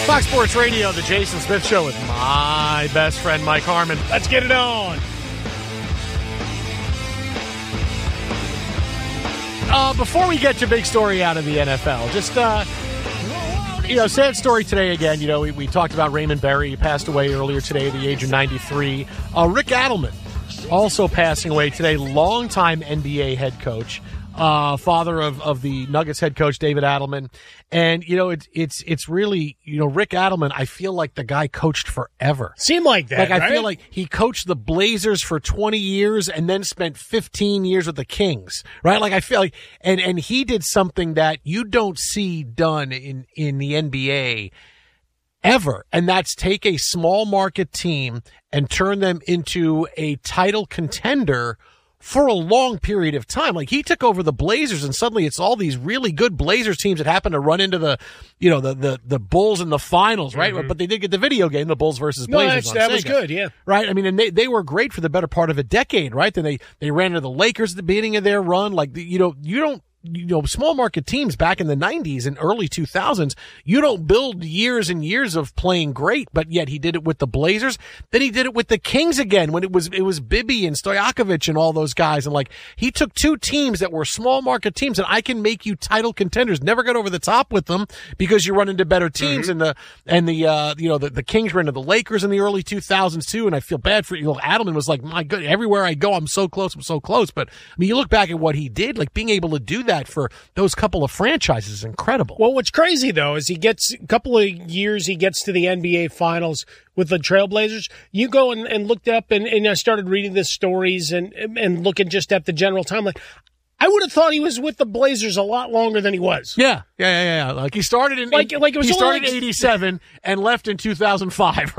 Fox Sports Radio, the Jason Smith Show with my best friend, Mike Harmon. Let's get it on. Before we get your big story out of the NFL, just, sad story today again. We talked about Raymond Berry. He passed away earlier today at the age of 93. Rick Adelman also passing away today, longtime NBA head coach. Father of the Nuggets head coach, David Adelman. And, it's really, Rick Adelman, I feel like the guy coached forever. Seemed like that, I feel like he coached the Blazers for 20 years and then spent 15 years with the Kings, right? Like, I feel like, and he did something that you don't see done in the NBA ever. And that's take a small market team and turn them into a title contender for a long period of time. Like, he took over the Blazers and suddenly it's all these really good Blazers teams that happen to run into the Bulls in the finals, right? Mm-hmm. But they did get the video game, the Bulls versus Blazers. That was good, yeah. Right? I mean, and they were great for the better part of a decade, right? Then they ran into the Lakers at the beginning of their run. Like, small market teams back in the 90s and early 2000s, you don't build years and years of playing great, but yet he did it with the Blazers. Then he did it with the Kings again when it was Bibby and Stojakovic and all those guys. And like, he took two teams that were small market teams and I can make you title contenders. Never got over the top with them because you run into better teams. Mm-hmm. The Kings ran into the Lakers in the early 2000s too. And I feel bad for, Adelman was like, my God, everywhere I go, I'm so close. But I mean, you look back at what he did, like being able to do that for those couple of franchises is incredible. Well, what's crazy, though, is he gets a couple of years, he gets to the NBA Finals with the Trailblazers. You go and looked up, and I started reading the stories and looking just at the general timeline. I would have thought he was with the Blazers a lot longer than he was. Yeah. Like, he started in he started in 87 and left in 2005.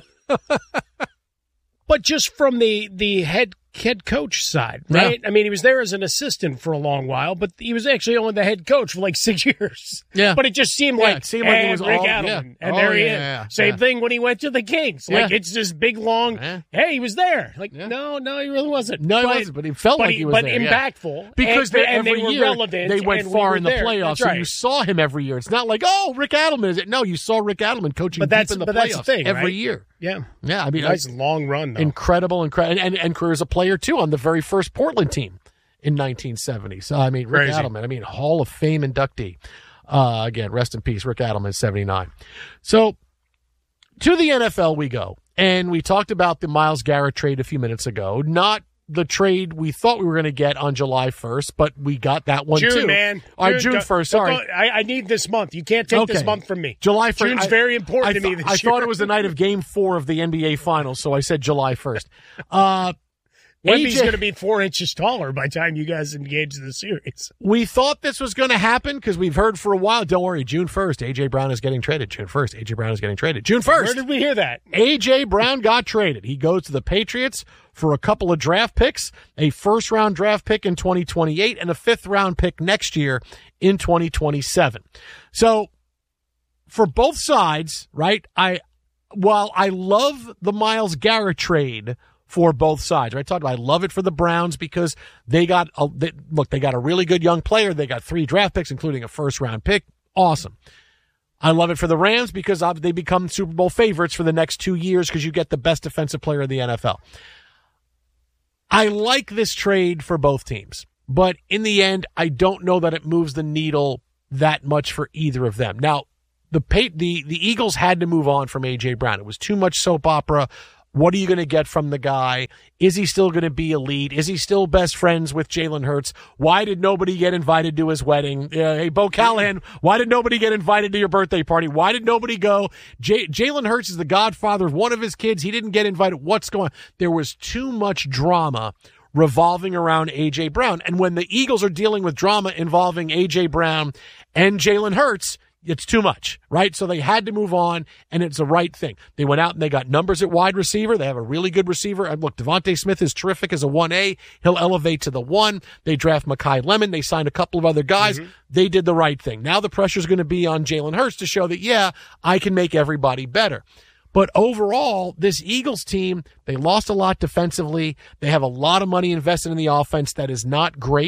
But just from the head coach side, right? Yeah. I mean, he was there as an assistant for a long while, but he was actually only the head coach for like 6 years. Yeah. But it just seemed like he was Rick all, Adelman. yeah. And there he is. Same thing when he went to the Kings. Like, it's this big, long, hey, he was there. Like, no, he really wasn't. No, he wasn't, but he felt like he was there. But impactful. Because every they were year, relevant. They went far in the playoffs, so you saw him every year. It's not like, Rick Adelman is it? No, you saw Rick Adelman coaching deep in the playoffs that's the thing, every right? year. Yeah. Yeah, I mean, nice long run, though. Incredible. And career as a player, too, on the very first Portland team in 1970. So, I mean, Rick Adelman, Hall of Fame inductee. Again, rest in peace, Rick Adelman, 79. So, to the NFL we go. And we talked about the Myles Garrett trade a few minutes ago. Not the trade we thought we were going to get on July 1st, but we got that one June, too. Man. All right, June 1st, sorry. I need this month. You can't take this month from me. July 1st. June's very important to me this year. I thought it was the night of Game 4 of the NBA Finals, so I said July 1st. Wemby's going to be 4 inches taller by the time you guys engage in the series. We thought this was going to happen because we've heard for a while. Don't worry, June 1st, A.J. Brown is getting traded. June 1st, A.J. Brown is getting traded. June 1st. Where did we hear that? A.J. Brown got traded. He goes to the Patriots for a couple of draft picks, a first-round draft pick in 2028 and a fifth-round pick next year in 2027. So, for both sides, right, while I love the Myles Garrett trade for both sides. Right? I love it for the Browns because they got a really good young player. They got 3 draft picks, including a first-round pick. Awesome. I love it for the Rams because they become Super Bowl favorites for the next 2 years because you get the best defensive player in the NFL. I like this trade for both teams, but in the end, I don't know that it moves the needle that much for either of them. Now, the Eagles had to move on from A.J. Brown. It was too much soap opera. What are you going to get from the guy? Is he still going to be elite? Is he still best friends with Jalen Hurts? Why did nobody get invited to his wedding? Hey, Bo Callahan, why did nobody get invited to your birthday party? Why did nobody go? Jalen Hurts is the godfather of one of his kids. He didn't get invited. What's going on? There was too much drama revolving around A.J. Brown. And when the Eagles are dealing with drama involving A.J. Brown and Jalen Hurts, it's too much, right? So they had to move on, and it's the right thing. They went out and they got numbers at wide receiver. They have a really good receiver. And look, Devontae Smith is terrific as a 1A. He'll elevate to the 1. They draft Mekhi Lemon. They signed a couple of other guys. Mm-hmm. They did the right thing. Now the pressure's going to be on Jalen Hurts to show that, yeah, I can make everybody better. But overall, this Eagles team, they lost a lot defensively. They have a lot of money invested in the offense that is not great.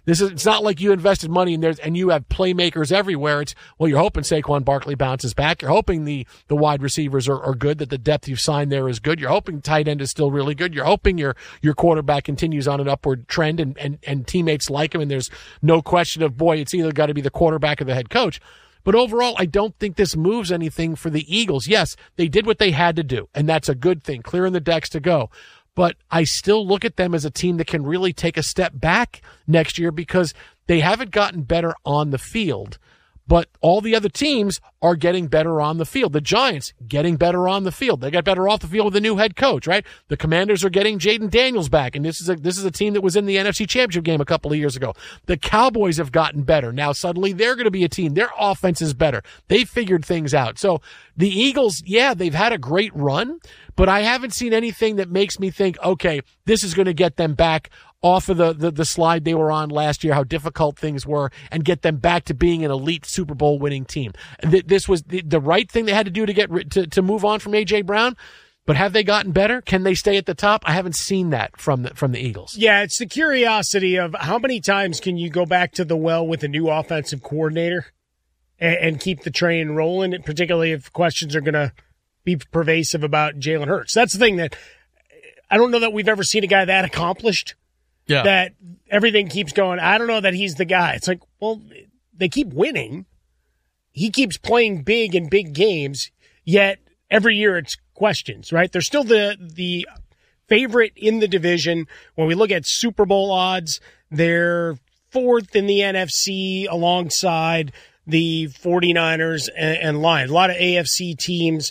It's not like you invested money and you have playmakers everywhere. It's, well, you're hoping Saquon Barkley bounces back. You're hoping the wide receivers are good, that the depth you've signed there is good. You're hoping tight end is still really good. You're hoping your quarterback continues on an upward trend and teammates like him. And there's no question of, boy, it's either got to be the quarterback or the head coach. But overall, I don't think this moves anything for the Eagles. Yes, they did what they had to do, and that's a good thing, clearing the decks to go. But I still look at them as a team that can really take a step back next year because they haven't gotten better on the field. But all the other teams are getting better on the field. The Giants getting better on the field. They got better off the field with a new head coach, right? The Commanders are getting Jaden Daniels back, and this is a team that was in the NFC Championship game a couple of years ago. The Cowboys have gotten better. Now suddenly they're going to be a team. Their offense is better. They figured things out. So the Eagles, yeah, they've had a great run, but I haven't seen anything that makes me think, okay, this is going to get them back off of the slide they were on last year, how difficult things were, and get them back to being an elite Super Bowl winning team. This was the right thing they had to do to move on from A.J. Brown. But have they gotten better? Can they stay at the top? I haven't seen that from the Eagles. Yeah, it's the curiosity of how many times can you go back to the well with a new offensive coordinator and keep the train rolling, particularly if questions are going to be pervasive about Jalen Hurts. That's the thing that I don't know that we've ever seen a guy that accomplished. Yeah. That everything keeps going, I don't know that he's the guy. It's like, well, they keep winning. He keeps playing big in big games, yet every year it's questions, right? They're still the favorite in the division. When we look at Super Bowl odds, they're fourth in the NFC alongside the 49ers and Lions. A lot of AFC teams.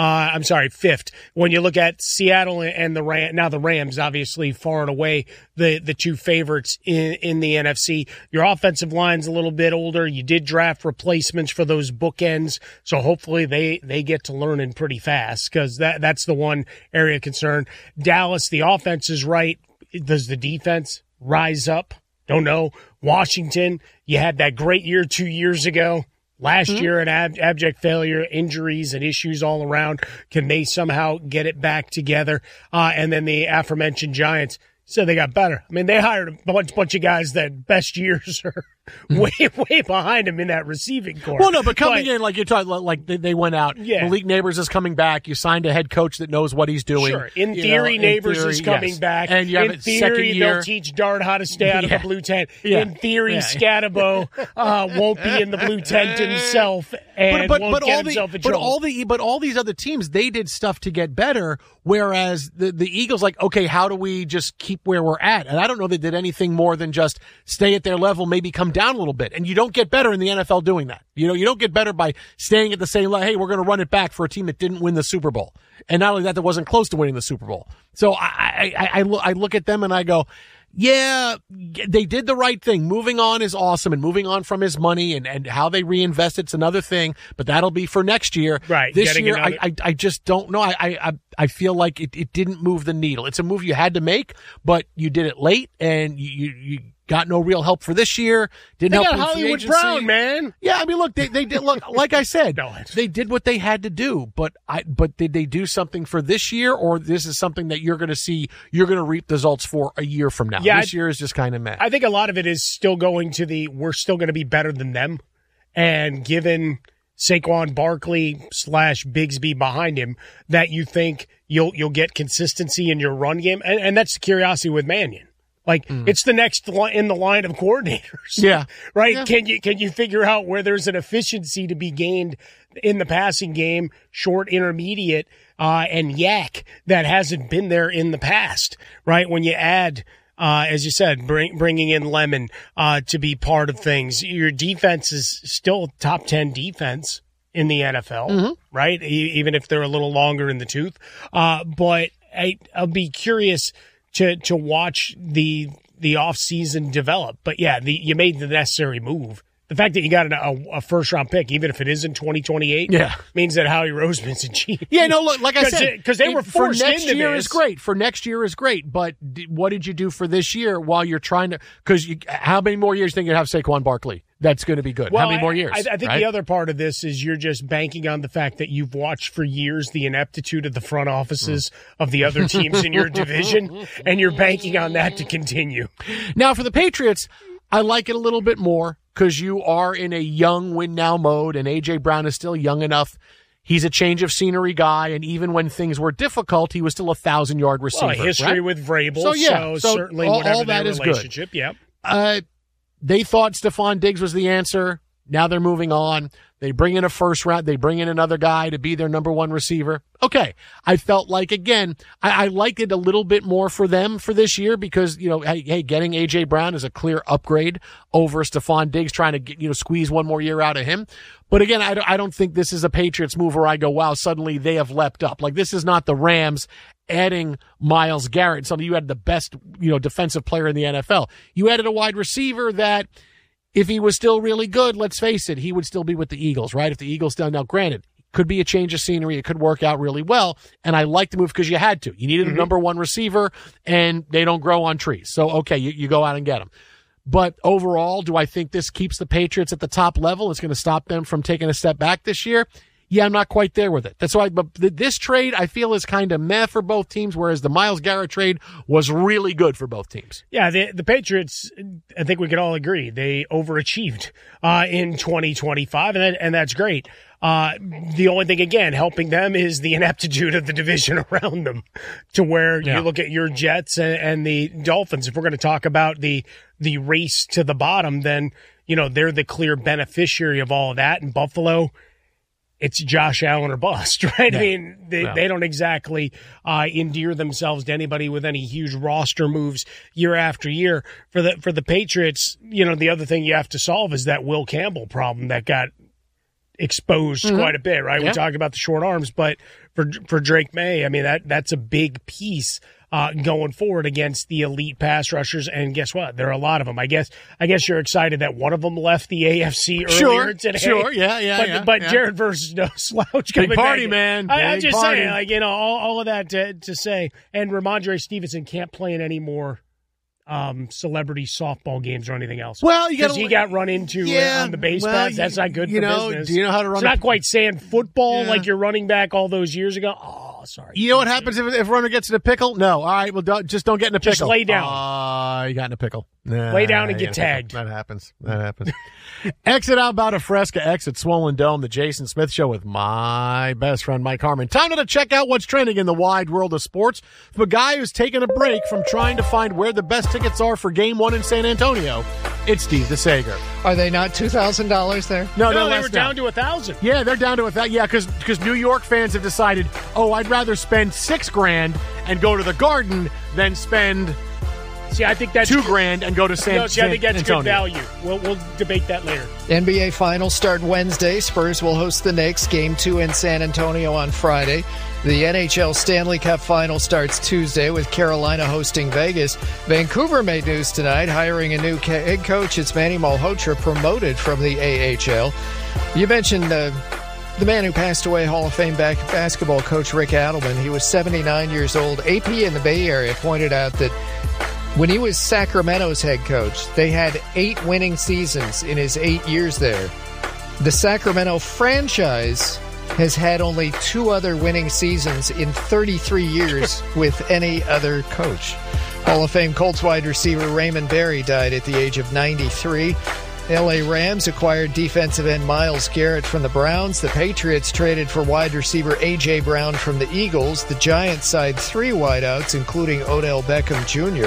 Fifth. When you look at Seattle and the Rams, obviously far and away the two favorites in the NFC. Your offensive line's a little bit older. You did draft replacements for those bookends, so hopefully they get to learning pretty fast because that's the one area of concern. Dallas, the offense is right. Does the defense rise up? Don't know. Washington, you had that great year 2 years ago. Last year, an abject failure, injuries and issues all around. Can they somehow get it back together? And then the aforementioned Giants said they got better. I mean, they hired a bunch of guys that best years are way behind them in that receiving corps. Well, no, but coming in, like you're talking, like they went out. Yeah. Malik Neighbors is coming back. You signed a head coach that knows what he's doing. Sure. In theory, Neighbors is coming back. And you have in theory, they'll teach Dart how to stay out of the blue tent. Yeah. In theory, Scatabo won't be in the blue tent himself and won't get himself in trouble. But all these other teams, they did stuff to get better, whereas the Eagles, like, okay, how do we just keep where we're at? And I don't know they did anything more than just stay at their level, maybe come down a little bit. And you don't get better in the NFL doing that. You know, you don't get better by staying at the same level. Hey, we're going to run it back for a team that didn't win the Super Bowl. And not only that wasn't close to winning the Super Bowl. So I look at them and I go, yeah, they did the right thing. Moving on is awesome, and moving on from his money and how they reinvest it's another thing, but that'll be for next year. Right. This year, I just don't know. I feel like it didn't move the needle. It's a move you had to make, but you did it late, and you got no real help for this year. Didn't help got Hollywood Brown, man. Yeah, I mean, look, they did look like I said, they did what they had to do. But did they do something for this year, or this is something that you're going to see? You're going to reap the results for a year from now. Yeah, this year is just kind of meh. I think a lot of it is still going to we're still going to be better than them, and given Saquon Barkley / Bigsby behind him, that you think you'll get consistency in your run game, and that's the curiosity with Mannion. Like, it's the next in the line of coordinators. Yeah. Right? Yeah. Can you figure out where there's an efficiency to be gained in the passing game, short, intermediate, and yak that hasn't been there in the past, right? When you add, as you said, bringing in Lemon to be part of things, your defense is still top 10 defense in the NFL, right? Even if they're a little longer in the tooth. But I'll be curious to watch the offseason develop. But yeah, you made the necessary move. The fact that you got a first-round pick, even if it is in 2028, means that Howie Roseman's a genius. Yeah, no, look, like I said, because they were forced for next into year this. Is great. For next year is great, but what did you do for this year while you're trying to? Because how many more years do you think you have Saquon Barkley? That's going to be good. Well, how many more years? I think the other part of this is you're just banking on the fact that you've watched for years the ineptitude of the front offices of the other teams in your division, and you're banking on that to continue. Now, for the Patriots, I like it a little bit more because you are in a young win now mode, and A.J. Brown is still young enough. He's a change of scenery guy, and even when things were difficult, he was still a 1,000-yard receiver. Well, history right? with Vrabel, so certainly all that is relationship, good. Yeah. They thought Stephon Diggs was the answer. Now they're moving on. They bring in a first round. They bring in another guy to be their number one receiver. Okay. I felt like, again, I liked it a little bit more for them for this year because, hey, getting A.J. Brown is a clear upgrade over Stephon Diggs, trying to get, squeeze one more year out of him. But again, I don't think this is a Patriots move where I go, wow, suddenly they have leapt up. Like, this is not the Rams adding Myles Garrett. Suddenly you had the best, defensive player in the NFL. You added a wide receiver that, if he was still really good, let's face it, he would still be with the Eagles, right? If the Eagles still, now granted, could be a change of scenery. It could work out really well. And I like the move because you had to. You needed a number one receiver, and they don't grow on trees. So, okay, you go out and get them. But overall, do I think this keeps the Patriots at the top level? It's going to stop them from taking a step back this year? Yeah, I'm not quite there with it. That's why, but this trade I feel is kind of meh for both teams, whereas the Myles Garrett trade was really good for both teams. Yeah, the Patriots, I think we can all agree, they overachieved in 2025, and that's great. The only thing, again, helping them is the ineptitude of the division around them, to where you look at your Jets and the Dolphins. If we're going to talk about the race to the bottom, then they're the clear beneficiary of all of that. And Buffalo, it's Josh Allen or bust, right? Yeah. I mean, they don't exactly endear themselves to anybody with any huge roster moves year after year. For the Patriots, the other thing you have to solve is that Will Campbell problem that got exposed quite a bit, right? Yeah. We talked about the short arms, but for Drake May, I mean, that's a big piece going forward against the elite pass rushers. And guess what? There are a lot of them. I guess you're excited that one of them left the AFC earlier today. Sure, yeah. But Jared versus no slouch coming big party, back. Man. I'm just saying, all of that to say. And Ramondre Stevenson can't play in any more celebrity softball games or anything else. Well, because he got run into on the base pads. That's not good for business. Do you know how to run? It's not quite sand football like your running back all those years ago. Oh, sorry. You know what happens if a runner gets in a pickle? No. All right. Well, just don't get in a pickle. Just lay down. You got in a pickle. Lay down and get tagged. That happens. Exit out about a Fresca, exit Swollen Dome, the Jason Smith Show with my best friend Mike Harmon. Time to check out what's trending in the wide world of sports. From a guy who's taken a break from trying to find where the best tickets are for Game 1 in San Antonio, it's Steve DeSager. Are they not $2,000 there? No, they were down to $1,000. Yeah, they're down to $1,000. Yeah, because New York fans have decided, I'd rather spend $6,000 and go to the Garden than spend. See, I think that's $2,000 and go to San Antonio. I think that's good value. We'll debate that later. NBA Finals start Wednesday. Spurs will host the Knicks. Game 2 in San Antonio on Friday. The NHL Stanley Cup Final starts Tuesday with Carolina hosting Vegas. Vancouver made news tonight, hiring a new head coach. It's Manny Malhotra, promoted from the AHL. You mentioned the man who passed away, Hall of Fame basketball coach Rick Adelman. He was 79 years old. AP in the Bay Area pointed out that when he was Sacramento's head coach, they had 8 winning seasons in his 8 years there. The Sacramento franchise has had only 2 other winning seasons in 33 years with any other coach. Hall of Fame Colts wide receiver Raymond Berry died at the age of 93. L.A. Rams acquired defensive end Myles Garrett from the Browns. The Patriots traded for wide receiver A.J. Brown from the Eagles. The Giants signed 3 wideouts, including Odell Beckham Jr.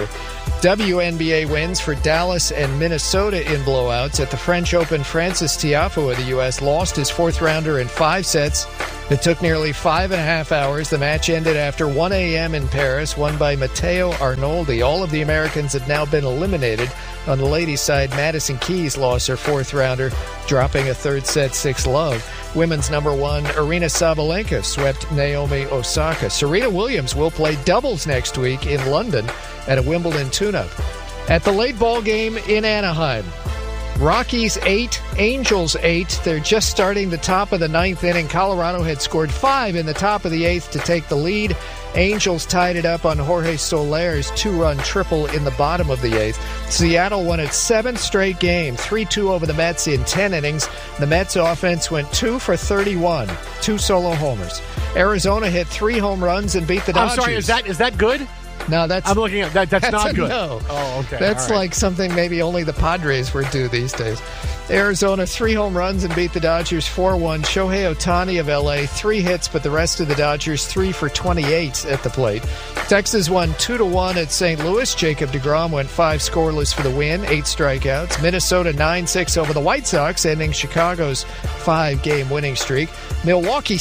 WNBA wins for Dallas and Minnesota in blowouts. At the French Open, Francis Tiafoe of the U.S. lost his 4th rounder in 5 sets. It took nearly 5.5 hours. The match ended after 1 a.m. in Paris, won by Matteo Arnoldi. All of the Americans have now been eliminated. On the ladies' side, Madison Keys lost her 4th rounder, dropping a 3rd set 6-love. Women's number 1, Aryna Sabalenka, swept Naomi Osaka. Serena Williams will play doubles next week in London at a Wimbledon tune-up. At the late ball game in Anaheim, Rockies 8, Angels 8. They're just starting the top of the 9th inning. Colorado had scored 5 in the top of the 8th to take the lead. Angels tied it up on Jorge Soler's 2-run triple in the bottom of the 8th. Seattle won its 7th straight game, 3-2 over the Mets in 10 innings. The Mets offense went 2 for 31, 2 solo homers. Arizona hit 3 home runs and beat the Dodgers. I'm sorry, is that good? No, that's... I'm looking at that. That's not good. No. Oh, okay. That's All right. like something maybe only the Padres would do these days. Arizona, 3 home runs and beat the Dodgers 4-1. Shohei Ohtani of L.A., 3 hits, but the rest of the Dodgers 3 for 28 at the plate. Texas won 2-1 at St. Louis. Jacob deGrom went 5 scoreless for the win, 8 strikeouts. Minnesota 9-6 over the White Sox, ending Chicago's 5-game winning streak. Milwaukee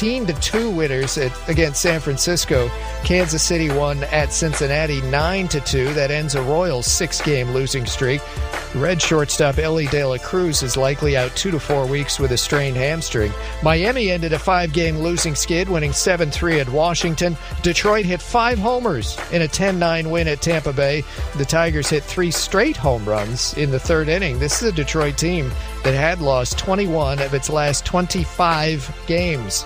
16-2 winners against San Francisco. Kansas City won at Cincinnati 9-2. That ends a Royals 6-game losing streak. Red shortstop Ellie De La Cruz is likely out 2 to 4 weeks with a strained hamstring. Miami ended a 5-game losing skid, winning 7-3 at Washington. Detroit hit 5 homers in a 10-9 win at Tampa Bay. The Tigers hit 3 straight home runs in the 3rd inning. This is a Detroit team that had lost 21 of its last 25 games.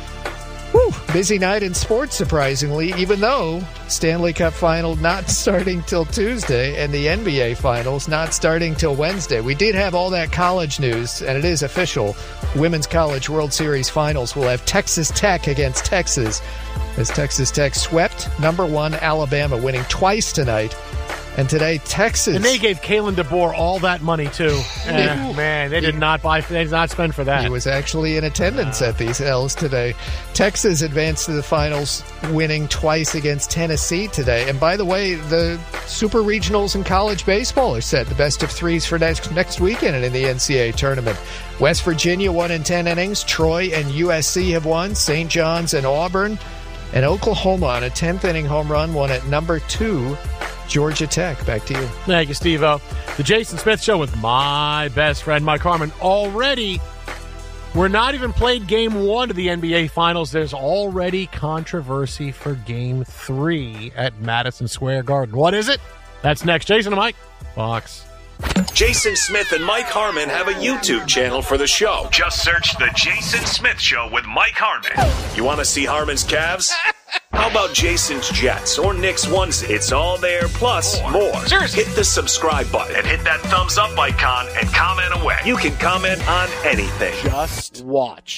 Whew, busy night in sports, surprisingly, even though Stanley Cup Final not starting till Tuesday and the NBA Finals not starting till Wednesday. We did have all that college news, and it is official. Women's College World Series Finals will have Texas Tech against Texas, as Texas Tech swept number 1 Alabama, winning twice tonight. And today, Texas. And they gave Kalen DeBoer all that money, too. Man, they did not spend for that. He was actually in attendance at these L's today. Texas advanced to the finals, winning twice against Tennessee today. And by the way, the Super Regionals in college baseball are set. The best of 3s for next weekend in the NCAA tournament. West Virginia won in 10 innings. Troy and USC have won. St. John's and Auburn. And Oklahoma on a 10th inning home run won at number 2. Georgia Tech. Back to you. Thank you, Steve-O. The Jason Smith Show with my best friend, Mike Harmon. Already, we're not even played Game 1 of the NBA Finals. There's already controversy for Game 3 at Madison Square Garden. What is it? That's next. Jason and Mike, Fox. Jason Smith and Mike Harmon have a YouTube channel for the show. Just search The Jason Smith Show with Mike Harmon. You want to see Harmon's calves? How about Jason's Jets or Nick's onesie? It's all there, plus more. Seriously. Hit the subscribe button and hit that thumbs up icon and comment away. You can comment on anything. Just watch.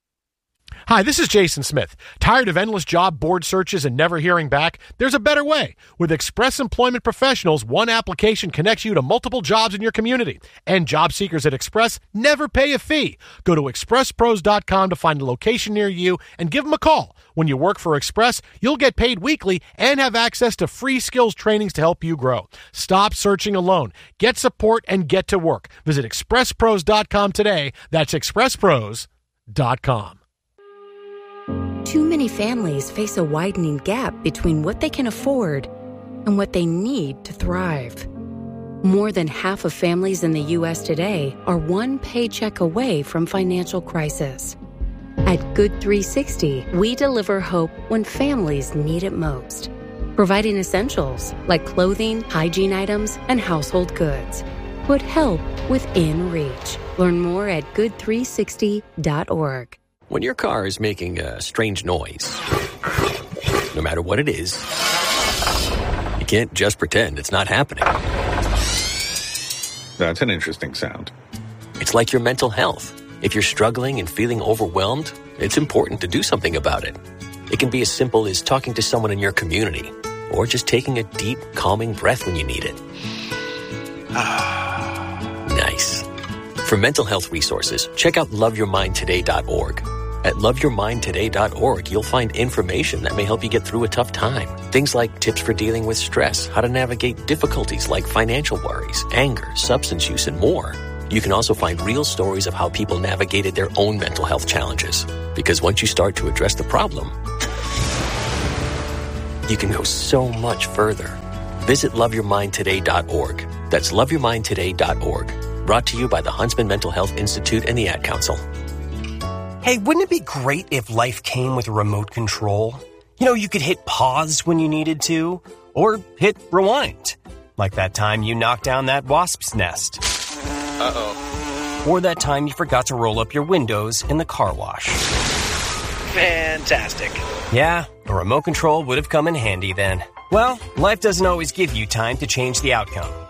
Hi, this is Jason Smith. Tired of endless job board searches and never hearing back? There's a better way. With Express Employment Professionals, one application connects you to multiple jobs in your community. And job seekers at Express never pay a fee. Go to expresspros.com to find a location near you and give them a call. When you work for Express, you'll get paid weekly and have access to free skills trainings to help you grow. Stop searching alone. Get support and get to work. Visit expresspros.com today. That's expresspros.com. Too many families face a widening gap between what they can afford and what they need to thrive. More than half of families in the U.S. today are one paycheck away from financial crisis. At Good 360, we deliver hope when families need it most, providing essentials like clothing, hygiene items, and household goods. Put help within reach. Learn more at good360.org. When your car is making a strange noise, no matter what it is, you can't just pretend it's not happening. That's an interesting sound. It's like your mental health. If you're struggling and feeling overwhelmed, it's important to do something about it. It can be as simple as talking to someone in your community, or just taking a deep, calming breath when you need it. Nice. For mental health resources, check out loveyourmindtoday.org. At loveyourmindtoday.org, you'll find information that may help you get through a tough time. Things like tips for dealing with stress, how to navigate difficulties like financial worries, anger, substance use, and more. You can also find real stories of how people navigated their own mental health challenges. Because once you start to address the problem, you can go so much further. Visit loveyourmindtoday.org. That's loveyourmindtoday.org. Brought to you by the Huntsman Mental Health Institute and the Ad Council. Hey, wouldn't it be great if life came with a remote control? You know, you could hit pause when you needed to, or hit rewind. Like that time you knocked down that wasp's nest. Uh-oh. Or that time you forgot to roll up your windows in the car wash. Fantastic. Yeah, a remote control would have come in handy then. Well, life doesn't always give you time to change the outcome.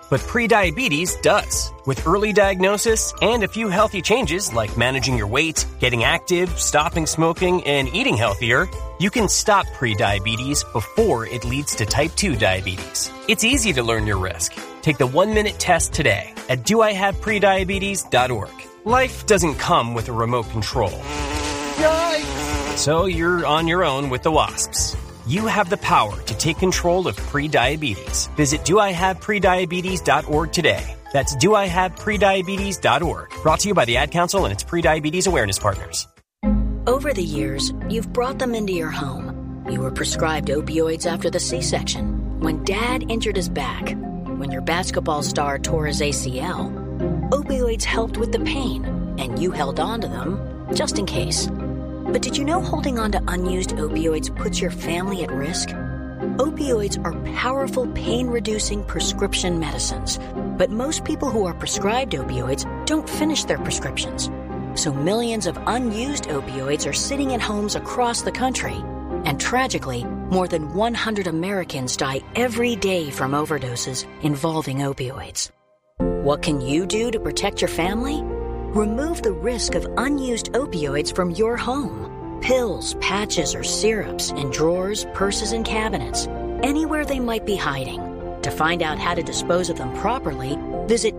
But prediabetes does. With early diagnosis and a few healthy changes like managing your weight, getting active, stopping smoking, and eating healthier, you can stop prediabetes before it leads to type 2 diabetes. It's easy to learn your risk. Take the 1-minute test today at doihaveprediabetes.org. Life doesn't come with a remote control. Yikes! So you're on your own with the wasps. You have the power to take control of prediabetes. Visit doihaveprediabetes.org today. That's doihaveprediabetes.org. Brought to you by the Ad Council and its Prediabetes Awareness Partners. Over the years, you've brought them into your home. You were prescribed opioids after the C-section, when Dad injured his back, when your basketball star tore his ACL. Opioids helped with the pain, and you held on to them just in case. But did you know holding on to unused opioids puts your family at risk? Opioids are powerful pain-reducing prescription medicines, but most people who are prescribed opioids don't finish their prescriptions. So millions of unused opioids are sitting in homes across the country. And tragically, more than 100 Americans die every day from overdoses involving opioids. What can you do to protect your family? Remove the risk of unused opioids from your home. Pills, patches, or syrups in drawers, purses, and cabinets, anywhere they might be hiding. To find out how to dispose of them properly, visit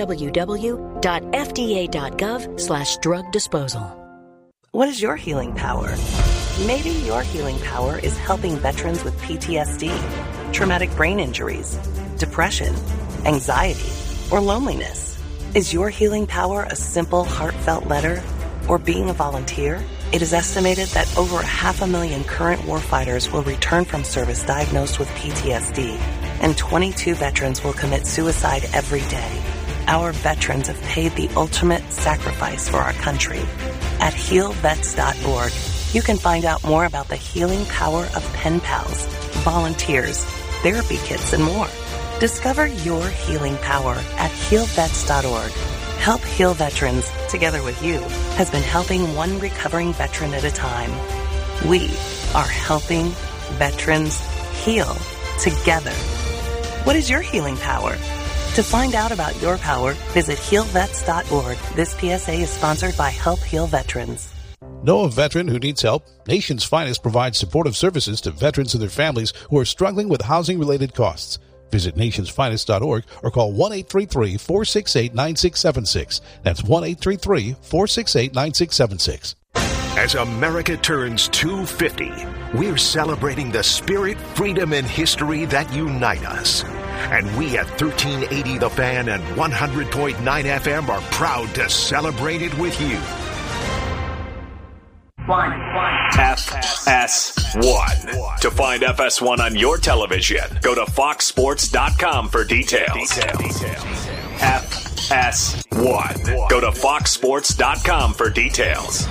www.fda.gov/drug disposal. What is your healing power? Maybe your healing power is helping veterans with PTSD, traumatic brain injuries, depression, anxiety, or loneliness. Is your healing power a simple, heartfelt letter or being a volunteer? It is estimated that over 500,000 current warfighters will return from service diagnosed with PTSD, and 22 veterans will commit suicide every day. Our veterans have paid the ultimate sacrifice for our country. At healvets.org, you can find out more about the healing power of pen pals, volunteers, therapy kits, and more. Discover your healing power at healvets.org. Help Heal Veterans, together with you, has been helping one recovering veteran at a time. We are helping veterans heal together. What is your healing power? To find out about your power, visit healvets.org. This PSA is sponsored by Help Heal Veterans. Know a veteran who needs help? Nation's Finest provides supportive services to veterans and their families who are struggling with housing-related costs. Visit nationsfinest.org or call 1-833-468-9676. That's 1-833-468-9676. As America turns 250, we're celebrating the spirit, freedom, and history that unite us. And we at 1380 The Fan and 100.9 FM are proud to celebrate it with you. FS1. To find FS1 on your television, go to foxsports.com for details. FS1. Go to foxsports.com for details.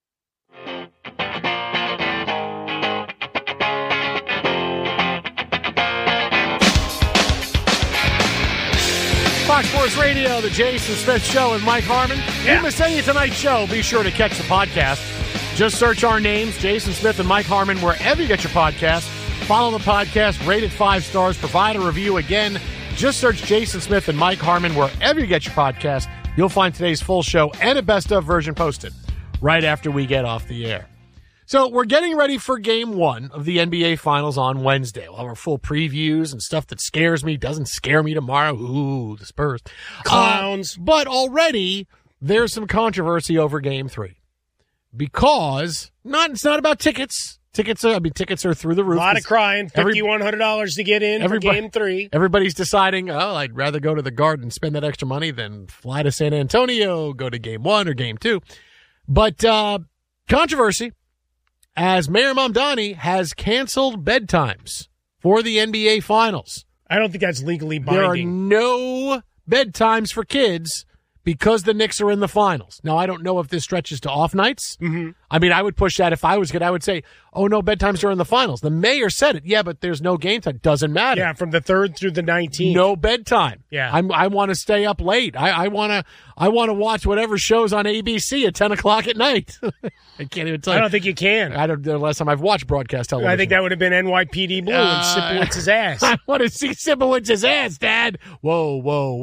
Fox Sports Radio, the Jason Smith Show with Mike Harmon. You missed any of tonight's show, be sure to catch the podcast. Just search our names, Jason Smith and Mike Harmon, wherever you get your podcast. Follow the podcast, rate it 5 stars, provide a review. Again, just search Jason Smith and Mike Harmon wherever you get your podcast. You'll find today's full show and a best-of version posted right after we get off the air. So we're getting ready for Game 1 of the NBA Finals on Wednesday. We'll have our full previews and stuff that scares me, doesn't scare me tomorrow. Ooh, the Spurs. Clowns. But already there's some controversy over Game 3. Because it's not about tickets. Tickets are through the roof. A lot of crying. $5,100 to get in for Game 3. Everybody's deciding, I'd rather go to the Garden and spend that extra money than fly to San Antonio, go to Game 1 or Game 2. But controversy, as Mayor Mamdani has canceled bedtimes for the NBA Finals. I don't think that's legally binding. There are no bedtimes for kids because the Knicks are in the finals. Now, I don't know if this stretches to off nights. Mm-hmm. I mean, I would push that if I was good. I would say, oh, no bedtimes during the finals. The mayor said it. Yeah, but there's no game time. Doesn't matter. Yeah, from the 3rd through the 19th. No bedtime. Yeah. I want to stay up late. I want to watch whatever shows on ABC at 10 o'clock at night. I can't even tell you. I don't think you can. I don't. The last time I've watched broadcast television. I think that would have been NYPD Blue and Sipowicz's ass. I want to see Sipowicz's ass, Dad. Whoa.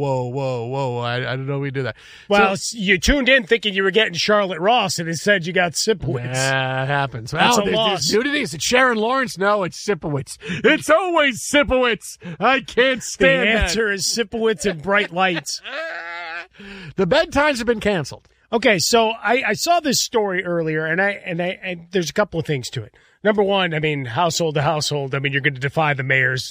I don't know we do that. Well, you tuned in thinking you were getting Charlotte Ross, and it said you got Sipowicz. Yeah, it happens. That's well, a loss. Nudity. Is it Sharon Lawrence? No, it's Sipowicz. It's always Sipowicz. I can't stand The that. answer is Sipowicz and bright lights. The bedtimes have been canceled. Okay, so I saw this story earlier, and there's a couple of things to it. Number one, I mean, household to household. I mean, you're going to defy the mayor's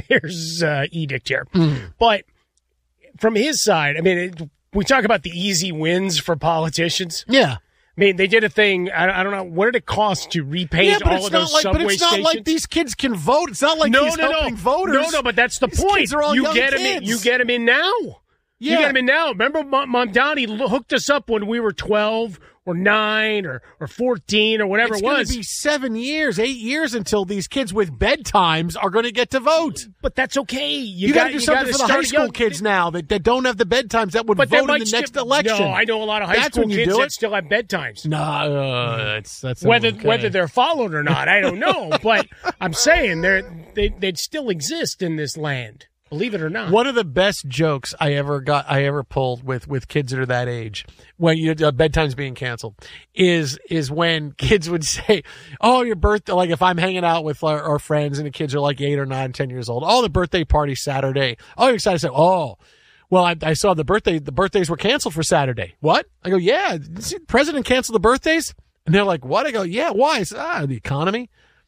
edict here. But from his side, I mean, we talk about the easy wins for politicians. Yeah. I mean, they did a thing. I don't know. What did it cost to repaint all of those subway But it's stations? not like these kids can vote. It's not like he's helping voters. No, but that's the point. Kids are all young kids. You get them in now. Yeah. You get them in now. Remember, Mom Donnie hooked us up when we were 12 or 9 or 14 or whatever it's it was. It's going to be 7 years, 8 years until these kids with bedtimes are going to get to vote. But that's okay. You got to do something for the high school kids now that don't have the bedtimes that would vote in the next election. No, I know a lot of high school kids that still have bedtimes. No, that's whether they're followed or not, I don't know. But I'm saying they'd still exist in this land. Believe it or not. One of the best jokes I ever pulled with kids that are that age, when bedtime's being canceled, is when kids would say, "Oh, your birthday!" Like if I'm hanging out with our friends and the kids are like 8 or 9, 10 years old. Oh, the birthday party Saturday. Oh, you're excited to say, "Oh, well, I saw the birthdays were canceled for Saturday." What? I go, "Yeah, did the president canceled the birthdays?" And they're like, "What?" I go, "Yeah, why?" It's the economy.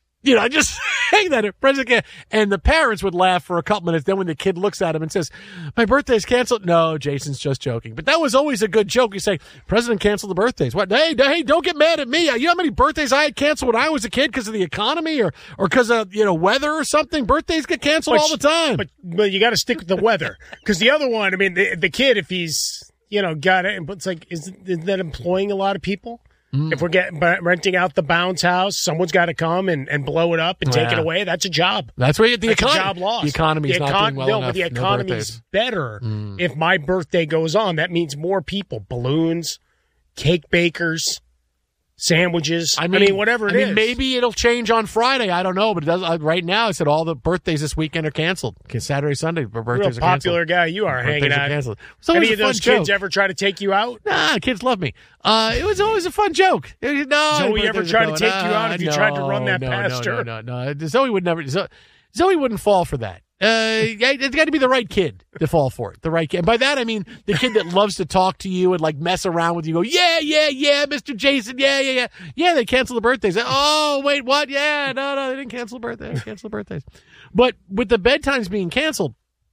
I just hang that president, and the parents would laugh for a couple minutes. Then when the kid looks at him and says, "My birthday's canceled," no, Jason's just joking. But that was always a good joke. You say, "President canceled the birthdays." What? Hey, don't get mad at me. You know how many birthdays I had canceled when I was a kid because of the economy or because of weather or something? Birthdays get canceled all the time. But you got to stick with the weather because the other one. I mean, the kid, if he's got it, but it's like, is that employing a lot of people? If we're renting out the bounce house, someone's got to come and blow it up and take it away. That's a job. That's where you get the economy. A job loss. The economy is not doing well enough. But the economy's better if my birthday goes on. That means more people, balloons, cake bakers, sandwiches. I mean whatever it is. Maybe it'll change on Friday. I don't know, but it does. Right now, I said all the birthdays this weekend are canceled. Saturday, Sunday, birthdays Real popular guy you are hanging out. Canceled. Any of those kids ever try to take you out? Nah, kids love me. It was always a fun joke. Zoe ever tried to take you out if you tried to run that past her? No. Zoe would never. Zoe wouldn't fall for that. It's got to be the right kid to fall for it. The right kid. And by that, I mean the kid that loves to talk to you and like mess around with you. Go, yeah, Mr. Jason. Yeah. Yeah, they canceled the birthdays. Oh, wait, what? Yeah, no, they didn't cancel the birthdays. They didn't cancel the birthdays. But with the bedtimes being canceled,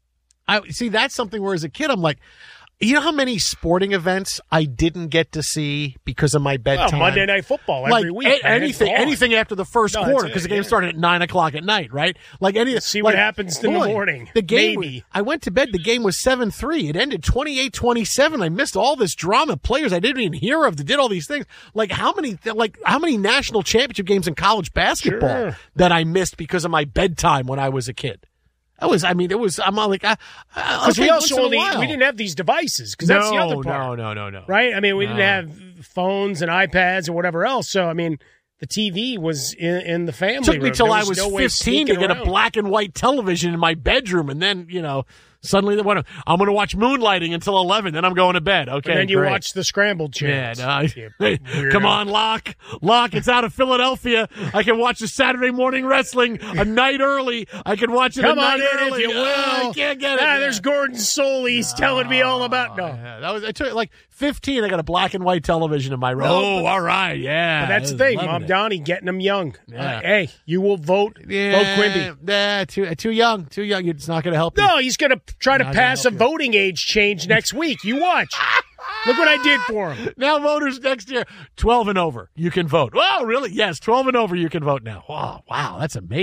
I see that's something where as a kid, I'm like, you know how many sporting events I didn't get to see because of my bedtime? Monday Night Football every week. Anything after the first quarter because the game started at 9 o'clock at night, right? Like see what happens in the morning. The game. I went to bed. The game was 7-3. It ended 28-27. I missed all this drama. Players I didn't even hear of that did all these things. Like how many national championship games in college basketball that I missed because of my bedtime when I was a kid. I'm like, because we didn't have these devices, because that's the other part. No. Right? I mean, we didn't have phones and iPads and whatever else. So, I mean, the TV was in the family room. It took me till I was 15 to get a black and white television in my bedroom, and then, suddenly I'm going to watch Moonlighting until 11, then I'm going to bed. Okay, and then you watch the scrambled channels. Come on, Locke, it's out of Philadelphia. I can watch the Saturday morning wrestling a night early. I can watch it a night early. If you will. I can't get it. There's Gordon Soley. He's telling me all about. I took like 15. I got a black and white television in my room. Oh, all right, yeah. But that's the thing, Mom Donnie getting them young. Yeah. Hey, you will vote. Vote Quimby. Yeah, too young. It's not going to help. No, he's going to try to pass a voting age change next week. You watch. Look what I did for him. Now voters next year, 12 and over, you can vote. Oh, really? Yes, 12 and over, you can vote now. Wow, that's amazing.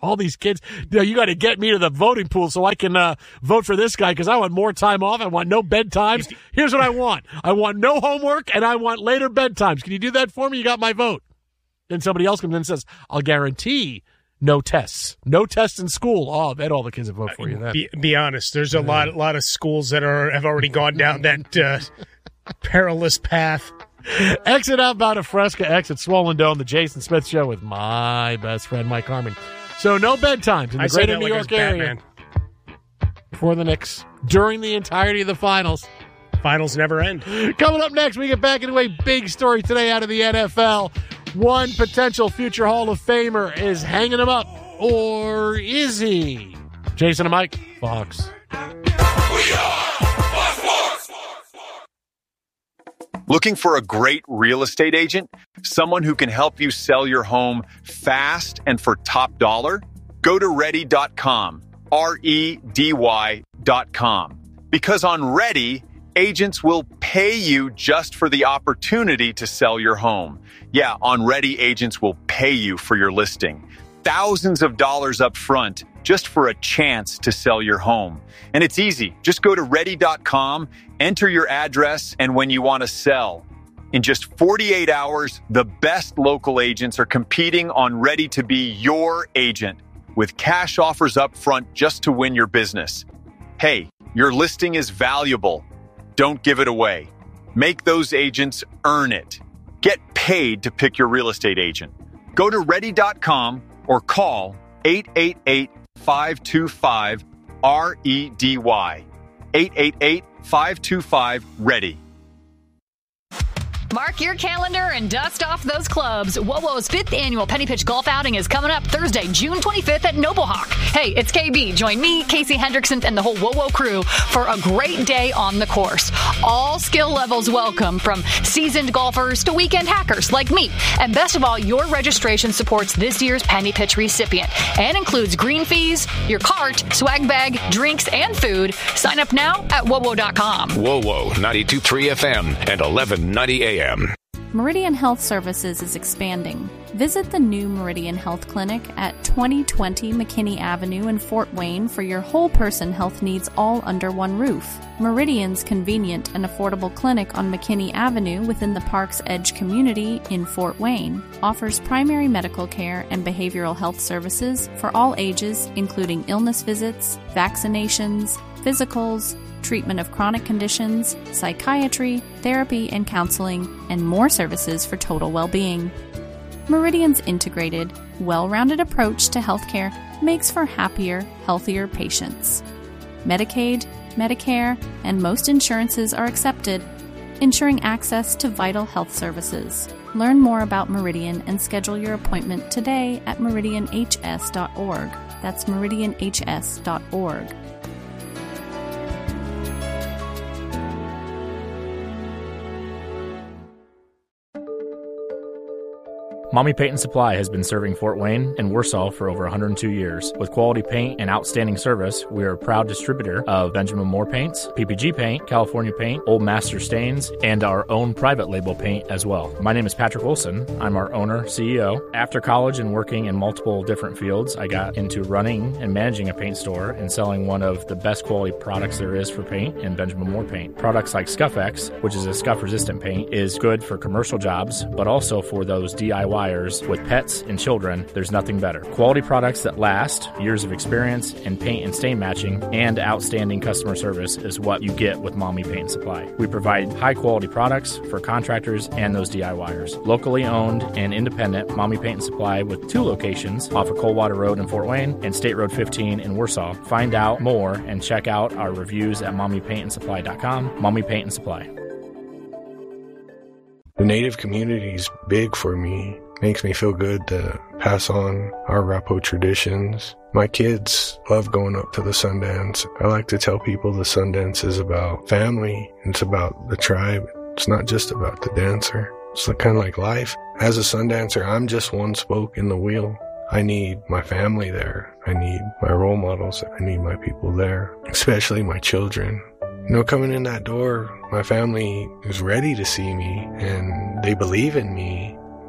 all these kids, you got to get me to the voting pool so I can vote for this guy because I want more time off. I want no bedtimes. Here's what I want. I want no homework, and I want later bedtimes. Can you do that for me? You got my vote. Then somebody else comes in and says, I'll guarantee no tests. No tests in school. Oh, I bet all the kids will vote for you then. Be honest. There's a lot of schools that have already gone down that perilous path. Exit outbound of Fresca, exit Swollen Dome, the Jason Smith Show with my best friend, Mike Harmon. So no bedtimes in the greater New York area for the Knicks during the entirety of the finals. Finals never end. Coming up next, we get back into a big story today out of the NFL. One potential future Hall of Famer is hanging him up, or is he? Jason and Mike, Fox. Looking for a great real estate agent? Someone who can help you sell your home fast and for top dollar? Go to Ready.com, REDY.com. Because on Ready, agents will pay you just for the opportunity to sell your home. Yeah, on Ready, agents will pay you for your listing. Thousands of dollars up front just for a chance to sell your home. And it's easy. Just go to Ready.com, enter your address, and when you want to sell. In just 48 hours, the best local agents are competing on Ready to be your agent with cash offers up front just to win your business. Hey, your listing is valuable. Don't give it away. Make those agents earn it. Get paid to pick your real estate agent. Go to Ready.com or call 888-525-REDY. 888-525-READY. Mark your calendar and dust off those clubs. WOWO's 5th annual Penny Pitch Golf Outing is coming up Thursday, June 25th at Noblehawk. Hey, it's KB. Join me, Casey Hendrickson, and the whole WOWO crew for a great day on the course. All skill levels welcome, from seasoned golfers to weekend hackers like me. And best of all, your registration supports this year's Penny Pitch recipient and includes green fees, your cart, swag bag, drinks, and food. Sign up now at WOWO.com. WOWO 92.3 FM and 1190 AM. Meridian Health Services is expanding. Visit the new Meridian Health Clinic at 2020 McKinney Avenue in Fort Wayne for your whole person health needs all under one roof. Meridian's convenient and affordable clinic on McKinney Avenue within the Park's Edge community in Fort Wayne offers primary medical care and behavioral health services for all ages, including illness visits, vaccinations, physicals, treatment of chronic conditions, psychiatry, therapy and counseling, and more services for total well-being. Meridian's integrated, well-rounded approach to healthcare makes for happier, healthier patients. Medicaid, Medicare, and most insurances are accepted, ensuring access to vital health services. Learn more about Meridian and schedule your appointment today at meridianhs.org. That's meridianhs.org. Mommy Paint & Supply has been serving Fort Wayne and Warsaw for over 102 years. With quality paint and outstanding service, we are a proud distributor of Benjamin Moore paints, PPG paint, California paint, Old Master stains, and our own private label paint as well. My name is Patrick Wilson. I'm our owner, CEO. After college and working in multiple different fields, I got into running and managing a paint store and selling one of the best quality products there is for paint in Benjamin Moore paint. Products like Scuff-X, which is a scuff-resistant paint, is good for commercial jobs, but also for those DIY with pets and children. There's nothing better. Quality products that last, years of experience in paint and stain matching, and outstanding customer service is what you get with Mommy Paint & Supply. We provide high quality products for contractors and those DIYers. Locally owned and independent Mommy Paint & Supply with 2 locations off of Coldwater Road in Fort Wayne and State Road 15 in Warsaw. Find out more and check out our reviews at mommypaintandsupply.com. Mommy Paint & Supply. The Native community is big for me. Makes me feel good to pass on our Rapo traditions. My kids love going up to the Sundance. I like to tell people the Sundance is about family. It's about the tribe. It's not just about the dancer. It's kind of like life. As a Sundancer, I'm just one spoke in the wheel. I need my family there. I need my role models. I need my people there, especially my children. You know, coming in that door, my family is ready to see me and they believe in me.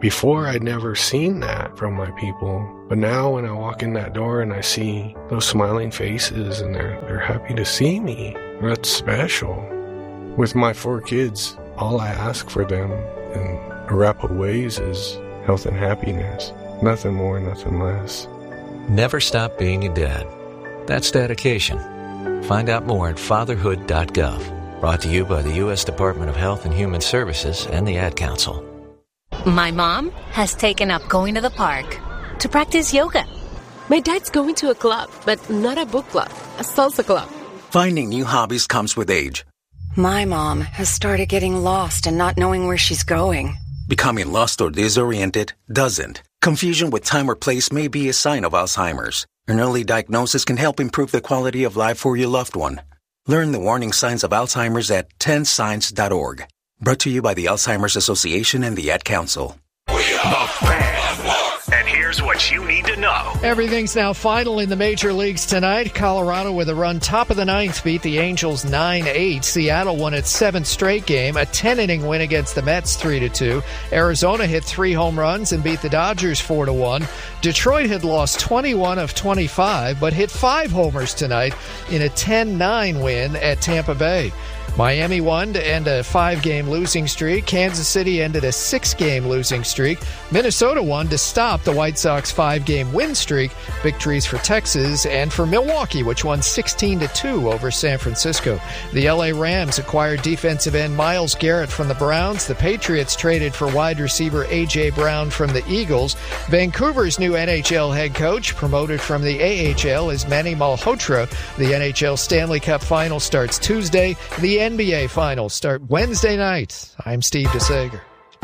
Before, I'd never seen that from my people. But now when I walk in that door and I see those smiling faces and they're happy to see me, that's special. With my 4 kids, all I ask for them in Arapahoe ways is health and happiness. Nothing more, nothing less. Never stop being a dad. That's dedication. Find out more at fatherhood.gov. Brought to you by the U.S. Department of Health and Human Services and the Ad Council. My mom has taken up going to the park to practice yoga. My dad's going to a club, but not a book club, a salsa club. Finding new hobbies comes with age. My mom has started getting lost and not knowing where she's going. Becoming lost or disoriented doesn't. Confusion with time or place may be a sign of Alzheimer's. An early diagnosis can help improve the quality of life for your loved one. Learn the warning signs of Alzheimer's at 10signs.org. Brought to you by the Alzheimer's Association and the Ad Council. The Fan. And here's what you need to know. Everything's now final in the major leagues tonight. Colorado with a run top of the ninth beat the Angels 9-8. Seattle won its 7th straight game, a 10-inning win against the Mets 3-2. Arizona hit 3 home runs and beat the Dodgers 4-1. Detroit had lost 21 of 25, but hit 5 homers tonight in a 10-9 win at Tampa Bay. Miami won to end a 5-game losing streak. Kansas City ended a 6-game losing streak. Minnesota won to stop the White Sox 5-game win streak. Victories for Texas and for Milwaukee, which won 16-2 over San Francisco. The LA Rams acquired defensive end Myles Garrett from the Browns. The Patriots traded for wide receiver A.J. Brown from the Eagles. Vancouver's new NHL head coach, promoted from the AHL, is Manny Malhotra. The NHL Stanley Cup Final starts Tuesday. The NBA Finals start Wednesday night. I'm Steve DeSager.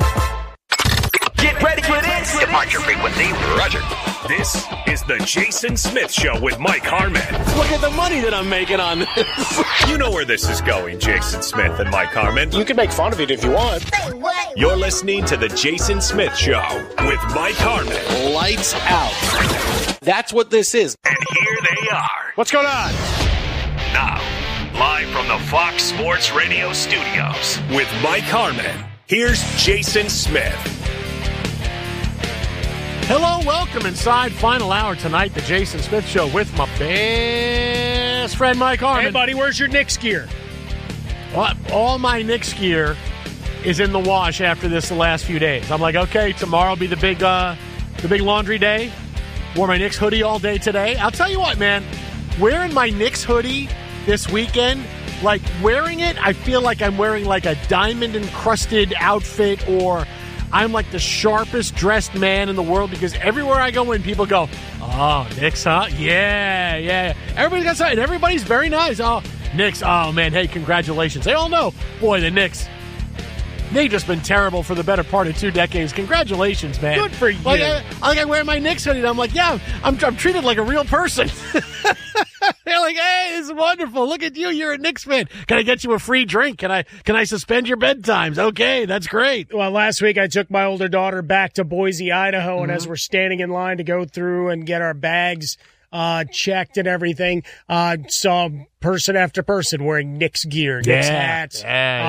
Get ready for this. Departure frequency, Roger. This is the Jason Smith Show with Mike Harmon. Look at the money that I'm making on this. You know where this is going, Jason Smith and Mike Harmon. You can make fun of it if you want. You're listening to the Jason Smith Show with Mike Harmon. Lights out. That's what this is. And here they are. What's going on? Now, live from the Fox Sports Radio studios with Mike Harmon, here's Jason Smith. Hello, welcome inside final hour tonight, the Jason Smith Show with my best friend Mike Harmon. Hey, buddy, where's your Knicks gear? All my Knicks gear is in the wash after the last few days. I'm like, okay, tomorrow will be the big laundry day. Wore my Knicks hoodie all day today. I'll tell you what, man, wearing my Knicks hoodie this weekend, like wearing it, I feel like I'm wearing like a diamond-encrusted outfit, or I'm like the sharpest dressed man in the world, because everywhere I go in, people go, oh, Knicks, huh? Yeah. Everybody's got something. Everybody's very nice. Oh, Knicks. Oh, man, hey, congratulations. They all know, boy, the Knicks, they've just been terrible for the better part of 2 decades. Congratulations, man. Good for you. Like I wear my Knicks hoodie, and I'm like, yeah, I'm treated like a real person. They're like, hey, this is wonderful. Look at you. You're a Knicks fan. Can I get you a free drink? Can I suspend your bedtimes? Okay, that's great. Well, last week I took my older daughter back to Boise, Idaho, and as we're standing in line to go through and get our bags checked and everything, saw person after person wearing Knicks gear, Knicks hats.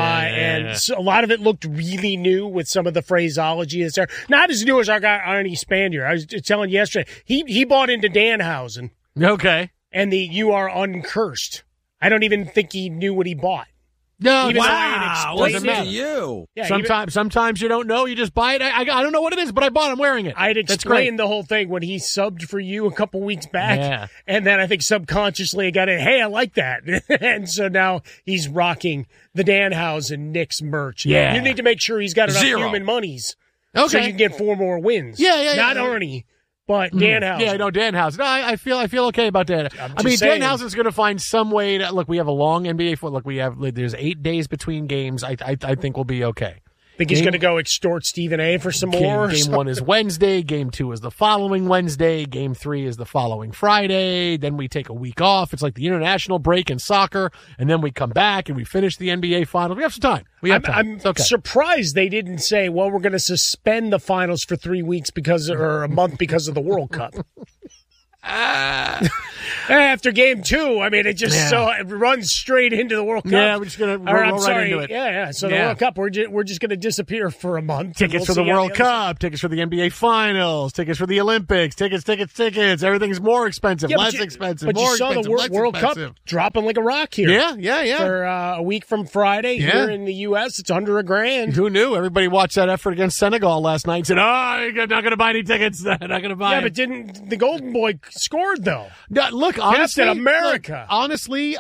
And so a lot of it looked really new with some of the phraseology that's there. Not as new as our guy Arnie Spandier. I was telling you yesterday, he bought into Danhausen. Okay. And the "you are uncursed." I don't even think he knew what he bought. No, even wow. Listen to you. Yeah, sometimes you don't know. You just buy it. I don't know what it is, but I bought it. I'm wearing it. I had explained the whole thing when he subbed for you a couple weeks back. Yeah. And then I think subconsciously I got it. Hey, I like that. And so now he's rocking the Danhausen Knicks merch. Yeah. You need to make sure he's got enough human monies. Okay. So you can get 4 more wins. Yeah. Not Arnie. But Danhausen. Yeah, no, Danhausen. No, I feel okay about that. I mean, Danhausen's going to find some way to look. We have a long NBA foot. Look, there's 8 days between games. I think we'll be okay. Think he's going to go extort Stephen A. for some more? Game 1 is Wednesday. Game 2 is the following Wednesday. Game 3 is the following Friday. Then we take a week off. It's like the international break in soccer. And then we come back and we finish the NBA Finals. We have some time. I'm surprised they didn't say, well, we're going to suspend the finals for 3 weeks or a month because of the World Cup. After game 2, I mean, it just it runs straight into the World Cup. Yeah, we're just going to roll right into it. Yeah. So the World Cup, we're just going to disappear for a month. Tickets for the World Cup, tickets for the NBA Finals, tickets for the Olympics, tickets. Everything's more expensive, less expensive, but more you saw expensive, the World Cup dropping like a rock here. Yeah. For a week from Friday here in the U.S., it's under $1,000. Who knew? Everybody watched that effort against Senegal last night and said, you're not going to buy any tickets. Not going to buy Yeah, but didn't the Golden Boy scored, though? Look, honestly, Captain America. Honestly,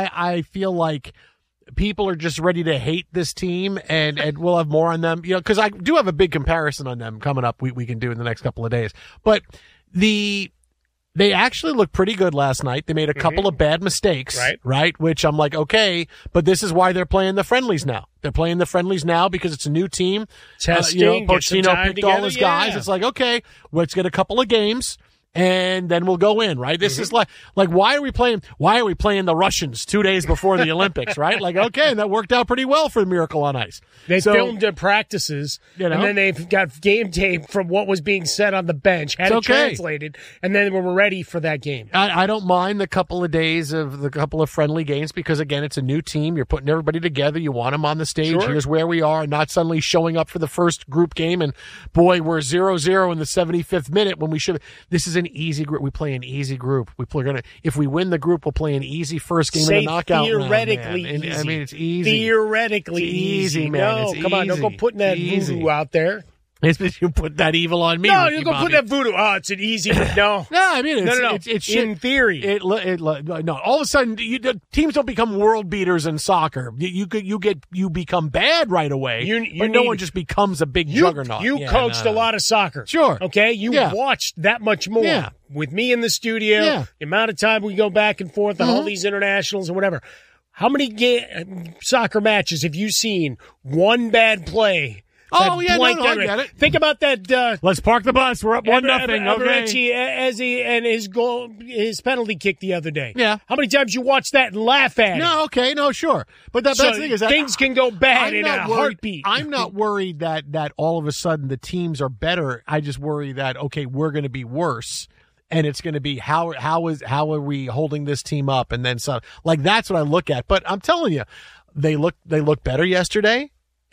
I feel like people are just ready to hate this team, and we'll have more on them. Because I do have a big comparison on them coming up. We can do in the next couple of days. But they actually looked pretty good last night. They made a couple of bad mistakes, right? Which I'm like, okay, but this is why they're playing the friendlies now. They're playing the friendlies now because it's a new team. Testing, Pochettino picked all his guys. It's like, okay, let's get a couple of games. And then we'll go in, right? This is like why are we playing the Russians 2 days before the Olympics, right? Like, okay, and that worked out pretty well for Miracle on Ice. They filmed their practices, and then they've got game tape from what was being said on the bench, had it translated, and then we're ready for that game. I don't mind the couple of days of the couple of friendly games because, again, it's a new team. You're putting everybody together. You want them on the stage. Sure. Here's where we are, not suddenly showing up for the first group game, and boy, we're 0-0 in the 75th minute when we should. This is an easy group. We play an easy group. If we win the group, we'll play an easy first game in the knockout theoretically round. Easy. I mean, it's easy. Theoretically easy, man. No, come on, don't go putting that voodoo out there. You put that evil on me. No, you go put that voodoo. Oh, it's an easy. No, I mean, it's in theory. No, all of a sudden, teams don't become world beaters in soccer. You become bad right away. But no one just becomes a big juggernaut. You coached a lot of soccer, sure. Okay, you watched that much more. Yeah. With me in the studio, the amount of time we go back and forth on all these internationals and whatever. How many soccer matches have you seen? One bad play. I get it. Think about that. Let's park the bus. We're up 1-0. Okay. As and his goal, his penalty kick the other day. Yeah. How many times you watch that and laugh at it? No, okay, no, sure. But that's the thing is that things can go bad in a heartbeat. I'm not worried that all of a sudden the teams are better. I just worry that we're going to be worse. And it's going to be how are we holding this team up? And then so that's what I look at. But I'm telling you, they look better yesterday.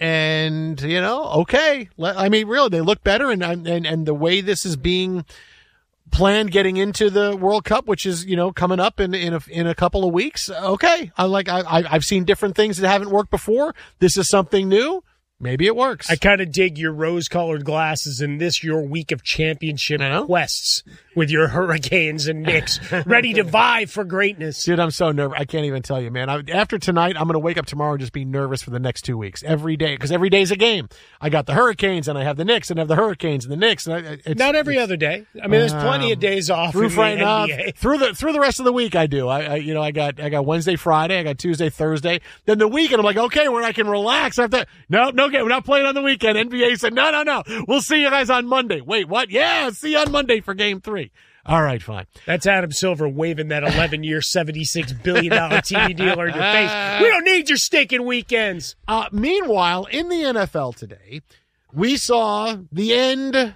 And okay. I mean, really, they look better, and the way this is being planned, getting into the World Cup, which is coming up in a couple of weeks. Okay, I've seen different things that haven't worked before. This is something new. Maybe it works. I kind of dig your rose-colored glasses in your week of championship quests with your Hurricanes and Knicks, ready to vie for greatness. Dude, I'm so nervous. I can't even tell you, man. After tonight, I'm going to wake up tomorrow and just be nervous for the next 2 weeks. Every day, because every day's a game. I got the Hurricanes, and I have the Knicks, and I have the Hurricanes and the Knicks. And not every other day. I mean, there's plenty of days off in the NBA. Through the rest of the week, I do. I got Wednesday, Friday. I got Tuesday, Thursday. Then the weekend, I'm like, okay, where I can relax after. No, okay, we're not playing on the weekend. NBA said, no. We'll see you guys on Monday. Wait, what? Yeah, see you on Monday for Game 3. All right, fine. That's Adam Silver waving that 11-year, $76 billion TV deal in your face. We don't need your stinking weekends. Meanwhile, in the NFL today, we saw the end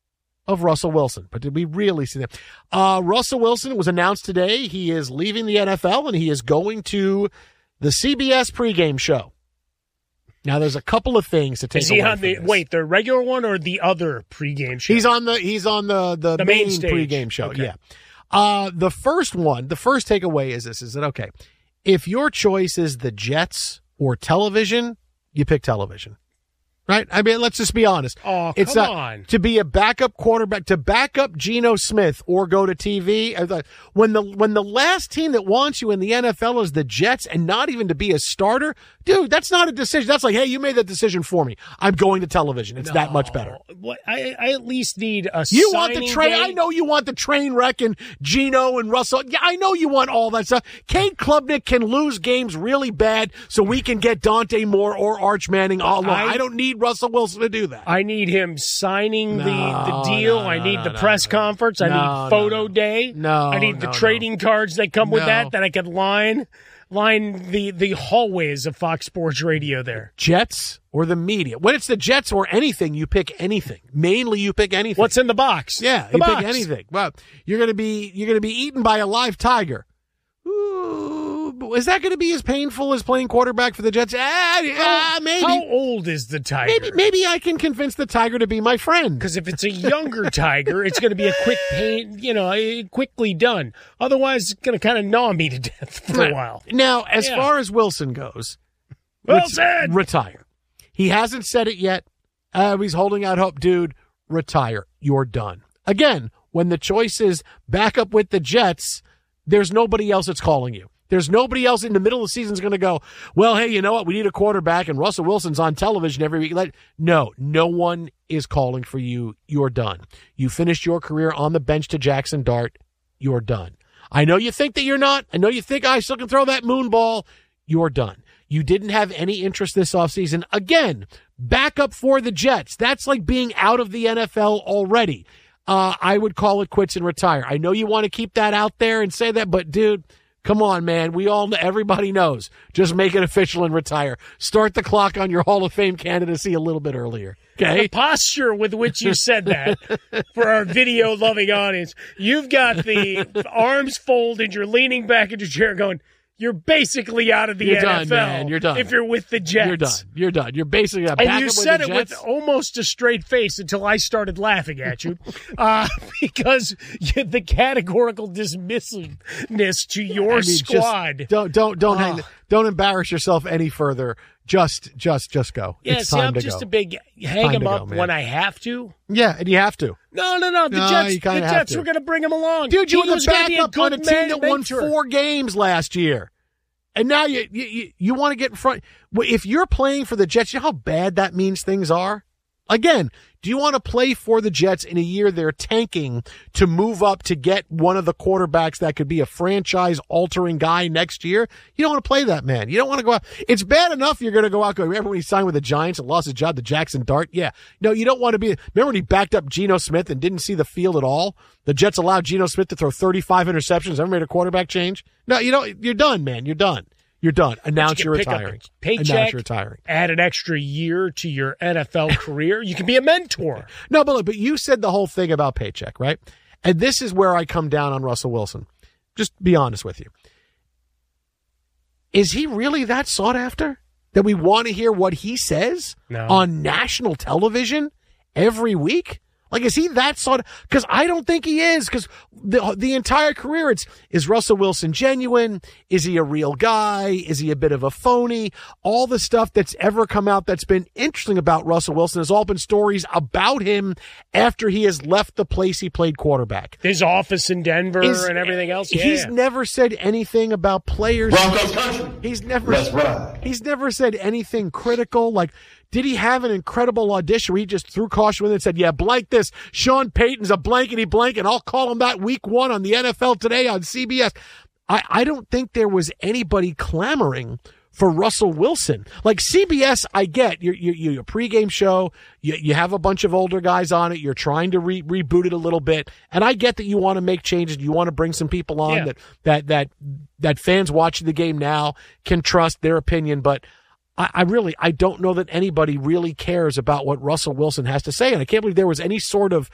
of Russell Wilson. But did we really see that? Russell Wilson was announced today. He is leaving the NFL, and he is going to the CBS pregame show. Now, there's a couple of things to take away from this. The regular one or the other pregame show? He's on the main pregame show. Okay. Yeah. The first takeaway is this: is that okay? If your choice is the Jets or television, you pick television. Right? I mean, let's just be honest. Oh, it's come on. To be a backup quarterback, to back up Geno Smith or go to TV. When the last team that wants you in the NFL is the Jets, and not even to be a starter, dude, that's not a decision. That's like, hey, you made that decision for me. I'm going to television. It's that much better. I at least need a You want the train. I know you want the train wreck and Geno and Russell. Yeah, I know you want all that stuff. Kate Klubnik can lose games really bad so we can get Dante Moore or Arch Manning all along. I don't need Russell Wilson to do that. I need him signing the deal. I need the press conference. I need photo day. I need the trading cards that come with that I can line. line the hallways of Fox Sports Radio there. Jets or the media? When it's the Jets or anything, you pick anything. Mainly, you pick anything. What's in the box? Yeah, the you box. pick anything. Well, you're gonna be eaten by a live tiger. Ooh, is that going to be as painful as playing quarterback for the Jets? Maybe. How old is the tiger? Maybe I can convince the tiger to be my friend. Because if it's a younger tiger, it's going to be a quick pain, quickly done. Otherwise, it's going to kind of gnaw me to death for a while. Now, as far as Wilson goes, retire. He hasn't said it yet. He's holding out hope. Dude, retire. You're done. Again, when the choice is back up with the Jets, there's nobody else that's calling you. There's nobody else in the middle of the season is going to go, well, hey, you know what? We need a quarterback, and Russell Wilson's on television every week. No one is calling for you. You're done. You finished your career on the bench to Jackson Dart. You're done. I know you think that you're not. I know you think I still can throw that moon ball. You're done. You didn't have any interest this offseason. Again, backup for the Jets. That's like being out of the NFL already. I would call it quits and retire. I know you want to keep that out there and say that, but dude, come on, man. Everybody knows. Just make it official and retire. Start the clock on your Hall of Fame candidacy a little bit earlier. Okay? The posture with which you said that for our video-loving audience, you've got the arms folded, you're leaning back in your chair going, you're basically out of the NFL. Done, man. You're done. If you're with the Jets. You're done. You're basically back and you up said with the it Jets. with almost a straight face until I started laughing at you, because the categorical dismissiveness to your squad. Don't embarrass yourself any further. Just go. Yeah, it's time I'm to just go. a big hang him up when I have to. Yeah, and you have to. No. The Jets were going to bring him along. Dude, you were the gonna be backup on a team that won mentor. 4 games last year. And now you want to get in front. If you're playing for the Jets, you know how bad that means things are? Again, do you want to play for the Jets in a year they're tanking to move up to get one of the quarterbacks that could be a franchise-altering guy next year? You don't want to play that, man. You don't want to go out. It's bad enough you're going to go out. Remember when he signed with the Giants and lost his job to Jackson Dart? Yeah. No, you don't want to be. Remember when he backed up Geno Smith and didn't see the field at all? The Jets allowed Geno Smith to throw 35 interceptions. Ever made a quarterback change? No, you don't. You're done, man. You're done. You're done. Announce you're retiring. Paycheck, announce you're retiring. Add an extra year to your NFL career. You can be a mentor. No, but you said the whole thing about paycheck, right? And this is where I come down on Russell Wilson. Just be honest with you. Is he really that sought after? That we want to hear what he says on national television every week? Like, is he that sort of, because I don't think he is, because the entire career, is Russell Wilson genuine? Is he a real guy? Is he a bit of a phony? All the stuff that's ever come out that's been interesting about Russell Wilson has all been stories about him after he has left the place he played quarterback. His office in Denver and everything else. Yeah. He's never said anything about players. Broncos country. He's never said anything critical. Like, did he have an incredible audition where he just threw caution with it and said, yeah, blank this. Sean Payton's a blankety blank, and I'll call him that week 1 on the NFL Today on CBS. I don't think there was anybody clamoring for Russell Wilson. Like CBS, I get your pregame show. You have a bunch of older guys on it. You're trying to reboot it a little bit. And I get that you want to make changes. You want to bring some people on that fans watching the game now can trust their opinion. But I don't know that anybody really cares about what Russell Wilson has to say. And I can't believe there was any sort of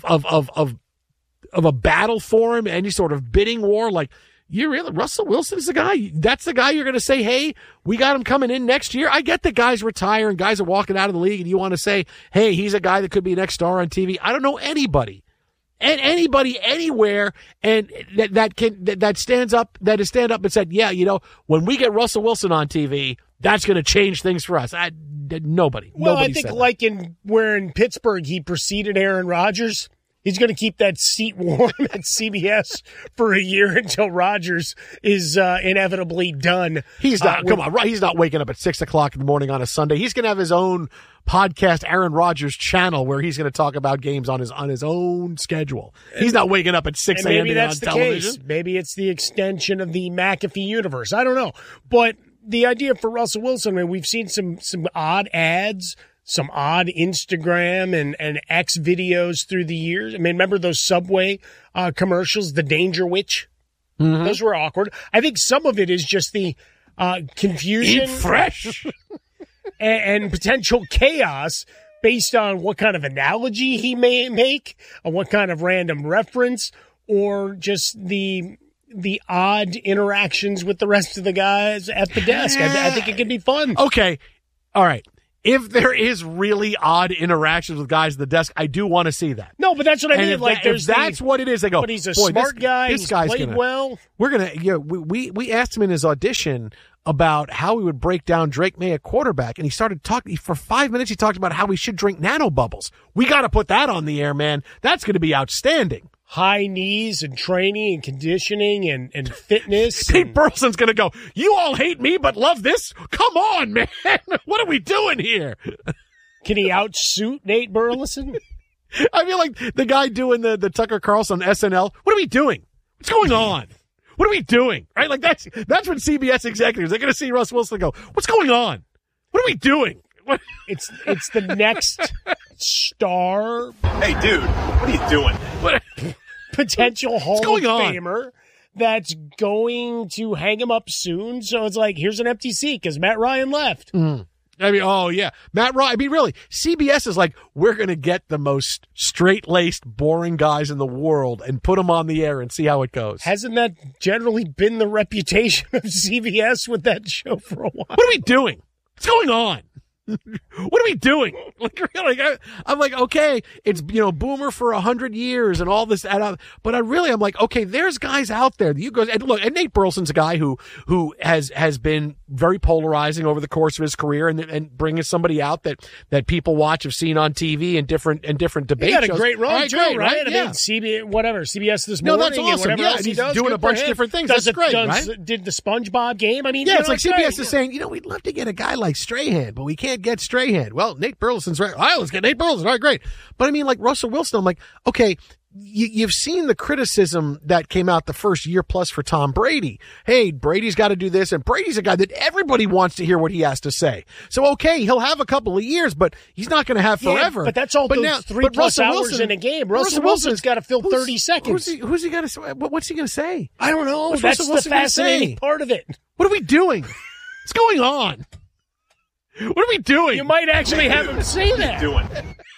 a battle for him, any sort of bidding war. Like, Russell Wilson is the guy. That's the guy you're going to say, hey, we got him coming in next year. I get that guys retire and guys are walking out of the league and you want to say, hey, he's a guy that could be next star on TV. I don't know anybody. And anybody anywhere and that stands up and said, yeah, when we get Russell Wilson on TV, that's going to change things for us. Nobody. Well, nobody I think said that. Where in Pittsburgh he preceded Aaron Rodgers, he's going to keep that seat warm at CBS for a year until Rodgers is inevitably done. He's not. Come on, he's not waking up at 6:00 in the morning on a Sunday. He's going to have his own podcast, Aaron Rodgers channel, where he's going to talk about games on his own schedule. He's not waking up at 6 a.m. Maybe that's on the television. case. Maybe it's the extension of the McAfee universe. I don't know, but the idea for Russell Wilson, I mean, we've seen some odd ads, some odd Instagram and X videos through the years. I mean, remember those Subway commercials, the Danger Witch? Mm-hmm. Those were awkward. I think some of it is just the confusion. Eat fresh. and potential chaos based on what kind of analogy he may make, or what kind of random reference, or just the odd interactions with the rest of the guys at the desk. I think it could be fun. Okay. All right. If there is really odd interactions with guys at the desk, I do want to see that. No, but that's what I mean. Like, if that's what it is, I go, but he's a boy, smart guy. This He's guy's played well. We're going to, we asked him in his audition about how he would break down Drake May at quarterback, and he started talking for 5 minutes. He talked about how we should drink nano bubbles. We got to put that on the air, man. That's going to be outstanding. High knees and training and conditioning and fitness. Nate Burleson's going to go, you all hate me but love this? Come on, man. What are we doing here? Can he outsuit Nate Burleson? I feel like the guy doing the Tucker Carlson SNL. What are we doing? What's going on? What are we doing? Right? Like that's what CBS executives, they're going to see Russ Wilson and go, what's going on? What are we doing? What? It's the next star. Hey, dude, what are you doing? What? Potential Hall of Famer that's going to hang him up soon. So it's like, here's an empty seat because Matt Ryan left. I mean, oh, yeah. Matt Ryan. I mean, really, CBS is like, we're going to get the most straight-laced, boring guys in the world and put them on the air and see how it goes. Hasn't that generally been the reputation of CBS with that show for a while? What are we doing? What's going on? What are we doing? Like, really, I'm like, okay, it's, Boomer for 100 years and all this, but I'm like, okay, there's guys out there. You guys, and look, and Nate Burleson's a guy who has been very polarizing over the course of his career, and bringing somebody out that people watch, have seen on TV and different debate shows. He got a great run, too, right? I Yeah. mean, CBS this No, morning. that's awesome. And Yeah, else he's does, doing good a bunch for of him. different things. That's great, right? Did the SpongeBob game. I mean, yeah, it's like CBS great. is saying, we'd love to get a guy like Strahan, but we can't get Strahan. Well, Nate Burleson's right. All right, let's get Nate Burleson. All right, great. But I mean, like Russell Wilson, I'm like, okay, you've seen the criticism that came out the first year plus for Tom Brady. Hey, Brady's got to do this, and Brady's a guy that everybody wants to hear what he has to say. So, okay, he'll have a couple of years, but he's not going to have forever. But that's all those now, 3+ hours in a game. Russell Wilson's got to fill 30 seconds. Who's he going to say? What's he going to say? I don't know. What's That's Russell the Wilson gonna fascinating say? part of it. What are we doing? What's going on? What are we doing? You might actually have him say that. Doing.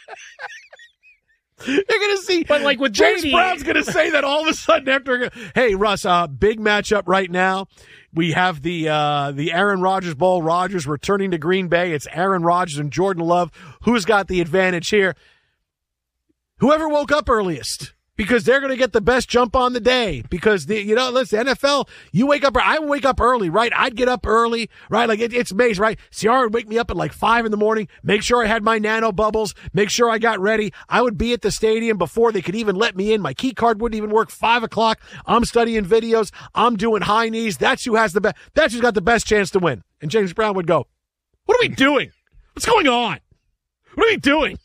They're going to see. But like with James Brady, Brown's going to say that all of a sudden after. Hey, Russ, big matchup right now. We have the Aaron Rodgers Bowl. Rodgers returning to Green Bay. It's Aaron Rodgers and Jordan Love. Who's got the advantage here? Whoever woke up earliest. Because they're going to get the best jump on the day. Because, listen, NFL, you wake up, I wake up early, right? I'd get up early, right? Like, it's amazing, right? Ciara would wake me up at like 5 a.m, make sure I had my nano bubbles, make sure I got ready. I would be at the stadium before they could even let me in. My key card wouldn't even work. 5 o'clock, I'm studying videos. I'm doing high knees. That's who has that's who's got the best chance to win. And James Brown would go, what are we doing? What's going on? What are we doing?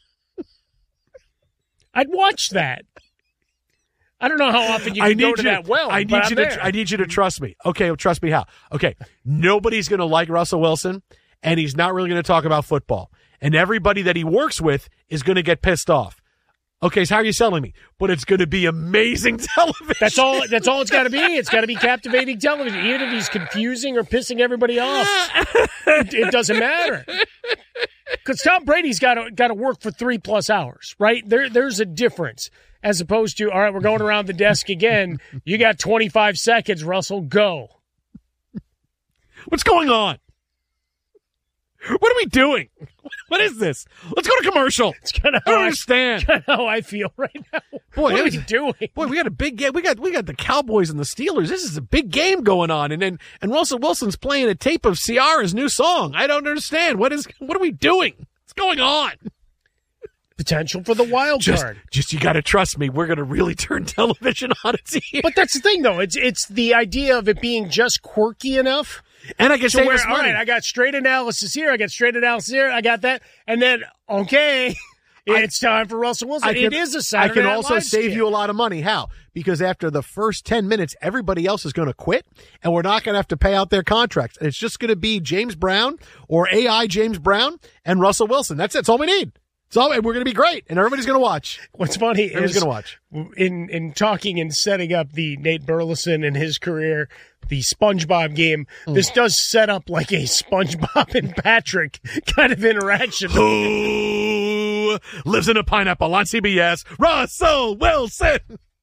I'd watch that. I don't know how often you can go to that well. I need you to trust me. Okay, well, trust me how? Okay, nobody's going to like Russell Wilson, and he's not really going to talk about football. And everybody that he works with is going to get pissed off. Okay, so how are you selling me? But it's going to be amazing television. That's all it's got to be. It's got to be captivating television. Even if he's confusing or pissing everybody off, it doesn't matter. Because Tom Brady's got to work for 3+ hours, right? There's a difference. As opposed to, all right, we're going around the desk again. You got 25 seconds, Russell. Go. What's going on? What are we doing? What is this? Let's go to commercial. It's kind of I don't understand. How I feel right now. Boy, what are we doing? Boy, we got a big game. We got the Cowboys and the Steelers. This is a big game going on, and Russell Wilson's playing a tape of Ciara's new song. I don't understand. What are we doing? What's going on? Potential for the wild card. Just you got to trust me. We're going to really turn television on its ear. But that's the thing, though. It's the idea of it being just quirky enough. And I can say this all right, I got straight analysis here. I got straight analysis here. I got that. And then, okay, it's time for Russell Wilson. It is a Saturday I can Night also Live save skit. you a lot of money. How? Because after the first 10 minutes, everybody else is going to quit, and we're not going to have to pay out their contracts. And it's just going to be James Brown or AI James Brown and Russell Wilson. That's it. That's all we need. So we're going to be great, and everybody's going to watch. What's funny Everybody's is going to watch. In talking and setting up the Nate Burleson and his career, the SpongeBob game, this does set up like a SpongeBob and Patrick kind of interaction. Who lives in a pineapple on CBS? Russell Wilson.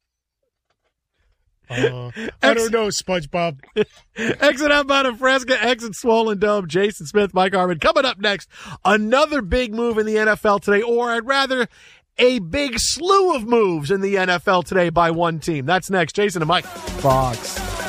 I don't know, SpongeBob. Exit outbound of Fresca, exit Swollen Dome. Jason Smith, Mike Harmon. Coming up next, another big move in the NFL today, or I'd rather a big slew of moves in the NFL today by one team. That's next. Jason and Mike. Fox.